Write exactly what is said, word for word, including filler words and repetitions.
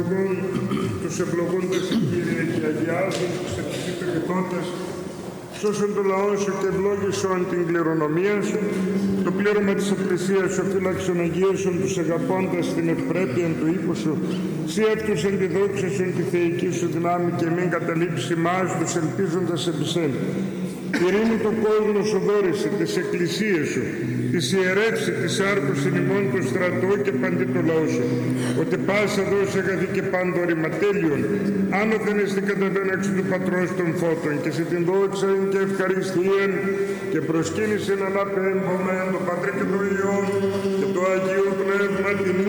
τους ευλογούντες Κύριε και αγιάζουν τους επιθυμητώντας, σώσον το λαό σου και ευλόγησον την κληρονομία σου, το πλήρωμα της εκκλησίας σου φύλαξον αγίασον τους αγαπώντας την ευπρέπεια του οίκου σου, σύ αυτούς εν τη δόξα σου εν τη θεϊκή σου δυνάμει και μην καταλήψει μας τους ελπίζοντας επί σέν. Ειρήνη το κόσμο σου δόρισε, τις εκκλησίες σου, της ιερεύσει, της άρκωσιν ημών του στρατό και παντή το λαό σου, ότι πάσα δόση αγαθή και πάντο ρηματέλειον, άνωθεν εστί κατά τον έξω του Πατρός των Φώτων, και σε την δόξα και ευχαριστίαν και προσκύνησεν αναπέμπομε το Πατρί και το Υιόν και το Αγίο Πνεύμα την